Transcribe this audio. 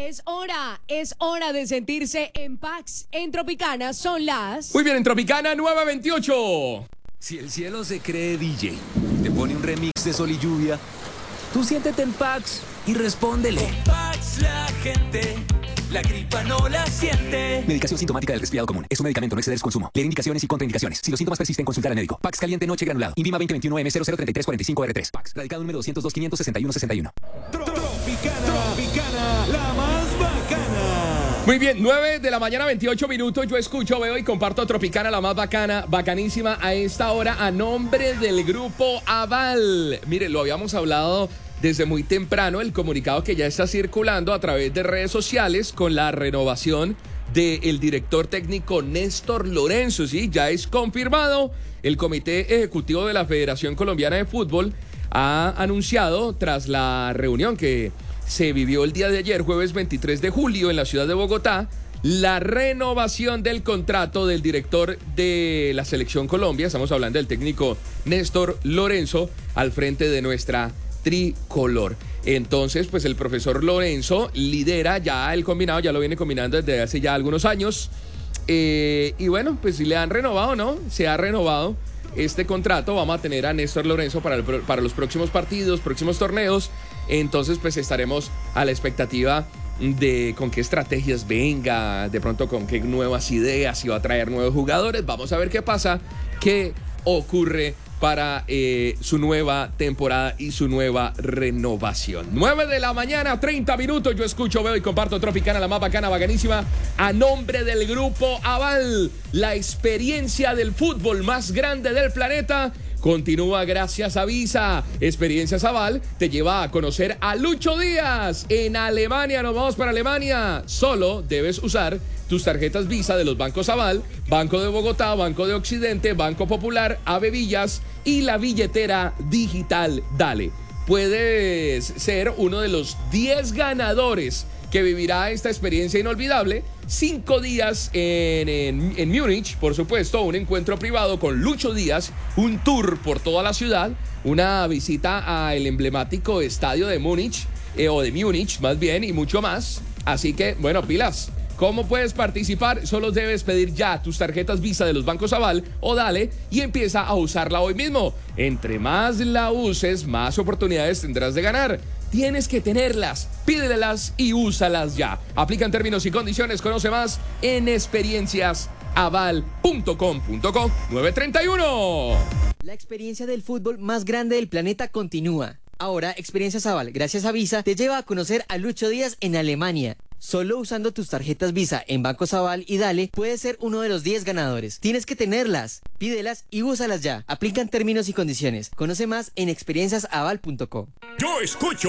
Es hora de sentirse en Pax. En Tropicana son las... Muy bien, en Tropicana 9:28. Si el cielo se cree DJ, te pone un remix de Sol y Lluvia, tú siéntete en Pax y respóndele. En Pax la gente, la gripa no la siente. Medicación sintomática del resfriado común. Es un medicamento, no exceder su consumo. Leer indicaciones y contraindicaciones. Si los síntomas persisten, consultar al médico. Pax caliente noche granulado. Invima 2021M003345R3. Pax. Radicado número 202-561-61. Tropicana, la más bacana. Muy bien, 9 de la mañana, 28 minutos. Yo escucho, veo y comparto Tropicana, la más bacana, bacanísima a esta hora a nombre del Grupo Aval. Mire, lo habíamos hablado desde muy temprano, el comunicado que ya está circulando a través de redes sociales con la renovación del director técnico Néstor Lorenzo, ¿sí? Ya es confirmado. El Comité Ejecutivo de la Federación Colombiana de Fútbol ha anunciado, tras la reunión que se vivió el día de ayer, jueves 23 de julio, en la ciudad de Bogotá, la renovación del contrato del director de la Selección Colombia. Estamos hablando del técnico Néstor Lorenzo al frente de nuestra tricolor. Entonces, pues el profesor Lorenzo lidera ya el combinado, ya lo viene combinando desde hace ya algunos años. Y bueno, pues si le han renovado, ¿no? Se ha renovado este contrato. Vamos a tener a Néstor Lorenzo para los próximos partidos, próximos torneos. Entonces, pues estaremos a la expectativa de con qué estrategias venga, de pronto con qué nuevas ideas, si va a traer nuevos jugadores. Vamos a ver qué pasa, qué ocurre para su nueva temporada y su nueva renovación. 9 de la mañana, 30 minutos. Yo escucho, veo y comparto Tropicana, la más bacana, bacanísima, a nombre del Grupo Aval. La experiencia del fútbol más grande del planeta continúa gracias a Visa. Experiencias Aval te lleva a conocer a Lucho Díaz en Alemania. Nos vamos para Alemania. Solo debes usar tus tarjetas Visa de los bancos Aval, Banco de Bogotá, Banco de Occidente, Banco Popular, Ave Villas y la billetera digital Dale. Puedes ser uno de los 10 ganadores que vivirá esta experiencia inolvidable. 5 días en Múnich, por supuesto, un encuentro privado con Lucho Díaz, un tour por toda la ciudad, una visita al emblemático estadio de Múnich, o de Múnich más bien, y mucho más. Así que, bueno, pilas. ¿Cómo puedes participar? Solo debes pedir ya tus tarjetas Visa de los bancos Aval o Dale y empieza a usarla hoy mismo. Entre más la uses, más oportunidades tendrás de ganar. Tienes que tenerlas, pídelas y úsalas ya. Aplican términos y condiciones. Conoce más en experienciasaval.com.co 931. La experiencia del fútbol más grande del planeta continúa. Ahora, Experiencias Aval, gracias a Visa, te lleva a conocer a Lucho Díaz en Alemania. Solo usando tus tarjetas Visa en Bancos Aval y Dale, puedes ser uno de los 10 ganadores. Tienes que tenerlas, pídelas y úsalas ya. Aplican términos y condiciones. Conoce más en experienciasaval.co. Yo escucho